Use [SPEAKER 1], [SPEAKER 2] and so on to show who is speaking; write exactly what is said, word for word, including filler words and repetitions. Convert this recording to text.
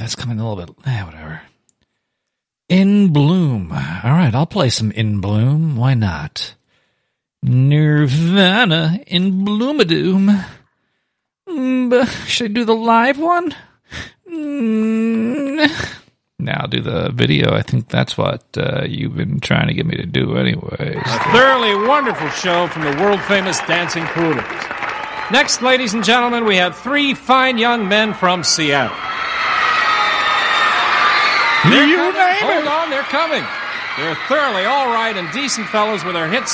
[SPEAKER 1] that's coming a little bit. Eh, whatever. In Bloom. All right, I'll play some In Bloom. Why not? Nirvana in Bloomadoom. Mm, should I do the live one? Mm. Now I'll do the video. I think that's what uh, you've been trying to get me to do anyways.
[SPEAKER 2] A thoroughly wonderful show from the world-famous Dancing Poodles. Next, ladies and gentlemen, we have three fine young men from Seattle.
[SPEAKER 1] You
[SPEAKER 2] They're coming.
[SPEAKER 1] name
[SPEAKER 2] Hold
[SPEAKER 1] it.
[SPEAKER 2] on, they're coming. They're thoroughly all right and decent fellows with their hit